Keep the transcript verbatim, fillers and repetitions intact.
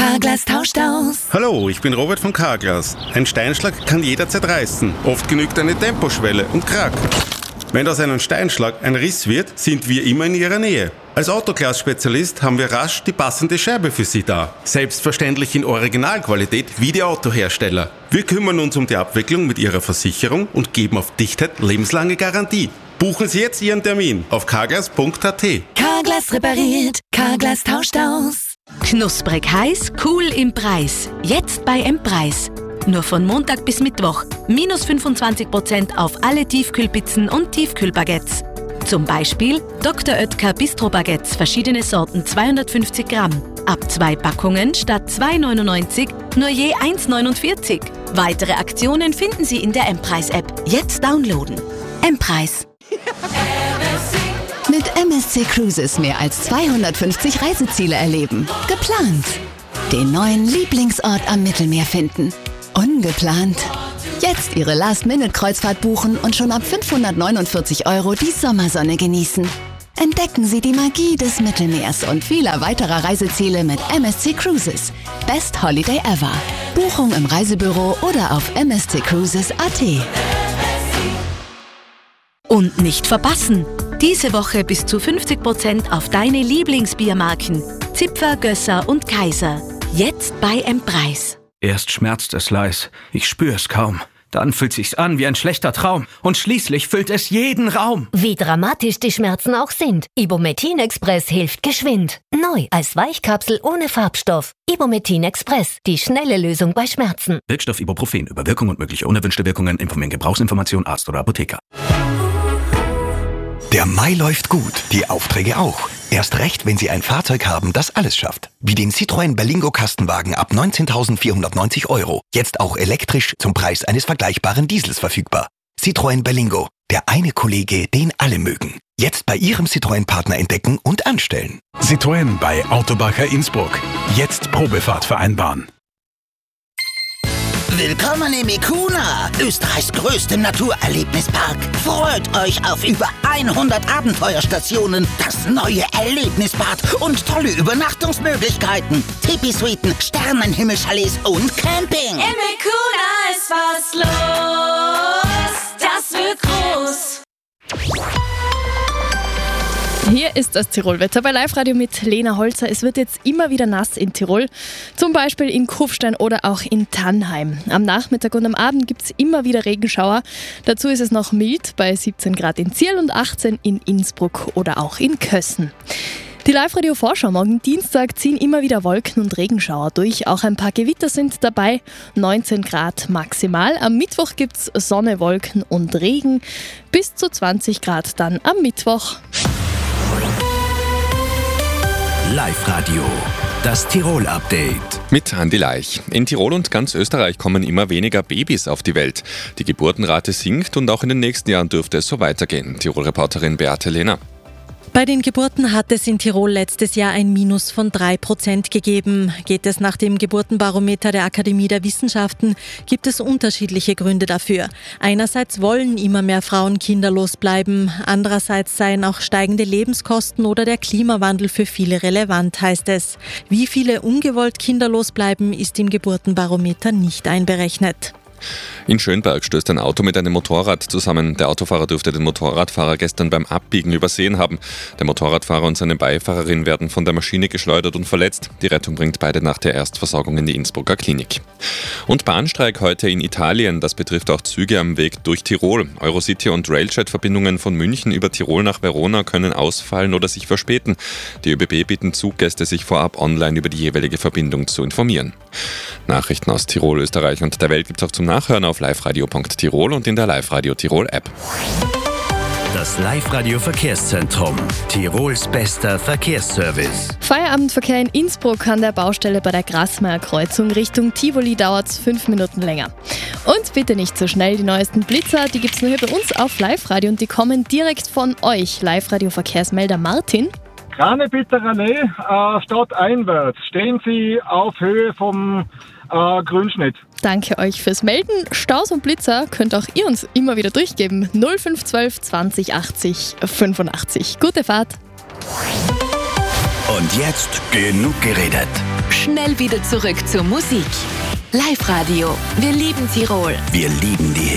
Carglass tauscht aus. Hallo, ich bin Robert von Carglass. Ein Steinschlag kann jederzeit reißen. Oft genügt eine Temposchwelle und Krack. Wenn aus einem Steinschlag ein Riss wird, sind wir immer in Ihrer Nähe. Als Autoglas-Spezialist haben wir rasch die passende Scheibe für Sie da. Selbstverständlich in Originalqualität wie die Autohersteller. Wir kümmern uns um die Abwicklung mit Ihrer Versicherung und geben auf Dichtheit lebenslange Garantie. Buchen Sie jetzt Ihren Termin auf carglass punkt a t. Carglass repariert, Carglass tauscht aus. Knusprig heiß, cool im Preis. Jetzt bei M-Preis. Nur von Montag bis Mittwoch. Minus fünfundzwanzig Prozent auf alle Tiefkühlpizzen und Tiefkühlbaguettes. Zum Beispiel Doktor Oetker Bistro-Baguettes, verschiedene Sorten, zweihundertfünfzig Gramm. Ab zwei Packungen statt zwei neunundneunzig nur je eins neunundvierzig. Weitere Aktionen finden Sie in der M-Preis-App. Jetzt downloaden. M-Preis. Mit M S C Cruises mehr als zweihundertfünfzig Reiseziele erleben. Geplant. Den neuen Lieblingsort am Mittelmeer finden. Ungeplant. Jetzt Ihre Last-Minute-Kreuzfahrt buchen und schon ab fünfhundertneunundvierzig Euro die Sommersonne genießen. Entdecken Sie die Magie des Mittelmeers und vieler weiterer Reiseziele mit M S C Cruises. Best Holiday ever. Buchung im Reisebüro oder auf m s c cruises punkt a t. Und nicht verpassen! Diese Woche bis zu fünfzig Prozent auf deine Lieblingsbiermarken. Zipfer, Gösser und Kaiser. Jetzt bei M-Preis. Erst schmerzt es leis, ich spür's kaum. Dann fühlt sich's an wie ein schlechter Traum. Und schließlich füllt es jeden Raum. Wie dramatisch die Schmerzen auch sind. Ibumetin Express hilft geschwind. Neu als Weichkapsel ohne Farbstoff. Ibumetin Express, die schnelle Lösung bei Schmerzen. Wirkstoff Ibuprofen. Über Wirkung und mögliche unerwünschte Wirkungen informieren Gebrauchsinformation Arzt oder Apotheker. Der Mai läuft gut, die Aufträge auch. Erst recht, wenn Sie ein Fahrzeug haben, das alles schafft. Wie den Citroën Berlingo Kastenwagen ab neunzehntausendvierhundertneunzig Euro. Jetzt auch elektrisch zum Preis eines vergleichbaren Diesels verfügbar. Citroën Berlingo, der eine Kollege, den alle mögen. Jetzt bei Ihrem Citroën-Partner entdecken und anstellen. Citroën bei Autobacher Innsbruck. Jetzt Probefahrt vereinbaren. Willkommen im Ikuna, Österreichs größtem Naturerlebnispark. Freut euch auf über hundert Abenteuerstationen, das neue Erlebnisbad und tolle Übernachtungsmöglichkeiten. Tipi-Suiten, Sternenhimmelchalets und Camping. Im Ikuna ist was los, das wird groß. Hier ist das Tirolwetter bei Live-Radio mit Lena Holzer. Es wird jetzt immer wieder nass in Tirol, zum Beispiel in Kufstein oder auch in Tannheim. Am Nachmittag und am Abend gibt es immer wieder Regenschauer. Dazu ist es noch mild bei siebzehn Grad in Zierl und achtzehn in Innsbruck oder auch in Kössen. Die Live-Radio-Vorschau morgen Dienstag ziehen immer wieder Wolken und Regenschauer durch. Auch ein paar Gewitter sind dabei, neunzehn Grad maximal. Am Mittwoch gibt es Sonne, Wolken und Regen, bis zu zwanzig Grad dann am Mittwoch. Live-Radio, das Tirol-Update. Mit Andi Laich. In Tirol und ganz Österreich kommen immer weniger Babys auf die Welt. Die Geburtenrate sinkt und auch in den nächsten Jahren dürfte es so weitergehen. Tirol-Reporterin Beate Lehner. Bei den Geburten hat es in Tirol letztes Jahr ein Minus von drei Prozent gegeben. Geht es nach dem Geburtenbarometer der Akademie der Wissenschaften, gibt es unterschiedliche Gründe dafür. Einerseits wollen immer mehr Frauen kinderlos bleiben, andererseits seien auch steigende Lebenskosten oder der Klimawandel für viele relevant, heißt es. Wie viele ungewollt kinderlos bleiben, ist im Geburtenbarometer nicht einberechnet. In Schönberg stößt ein Auto mit einem Motorrad zusammen. Der Autofahrer dürfte den Motorradfahrer gestern beim Abbiegen übersehen haben. Der Motorradfahrer und seine Beifahrerin werden von der Maschine geschleudert und verletzt. Die Rettung bringt beide nach der Erstversorgung in die Innsbrucker Klinik. Und Bahnstreik heute in Italien. Das betrifft auch Züge am Weg durch Tirol. Eurocity und Railjet-Verbindungen von München über Tirol nach Verona können ausfallen oder sich verspäten. Die ÖBB bitten Zuggäste, sich vorab online über die jeweilige Verbindung zu informieren. Nachrichten aus Tirol, Österreich und der Welt gibt es auch zum Nachhören auf liveradio punkt tirol und in der Live-Radio Tirol App. Das Live-Radio Verkehrszentrum. Tirols bester Verkehrsservice. Feierabendverkehr in Innsbruck an der Baustelle bei der Grasmeier Kreuzung Richtung Tivoli dauert es fünf Minuten länger. Und bitte nicht so schnell, die neuesten Blitzer, die gibt es nur hier bei uns auf Live-Radio und die kommen direkt von euch. Live-Radio-Verkehrsmelder Martin. Kleine Bitterallee, äh, stadteinwärts. Stehen Sie auf Höhe vom äh, Grünschnitt. Danke euch fürs Melden. Staus und Blitzer könnt auch ihr uns immer wieder durchgeben. null fünf eins zwei zwanzig achtzig fünfundachtzig. Gute Fahrt. Und jetzt genug geredet. schnell wieder zurück zur Musik. Live-Radio. Wir lieben Tirol. Wir lieben die